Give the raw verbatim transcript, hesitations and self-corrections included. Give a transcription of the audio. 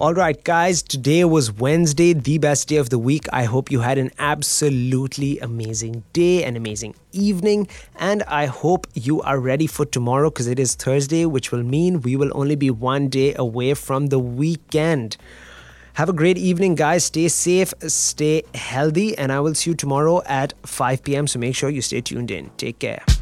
All right, guys, today was Wednesday, the best day of the week. I hope you had an absolutely amazing day, an amazing evening, and I hope you are ready for tomorrow because it is Thursday, which will mean we will only be one day away from the weekend. Have a great evening, guys. Stay safe, stay healthy, and I will see you tomorrow at five p.m. So make sure you stay tuned in. Take care.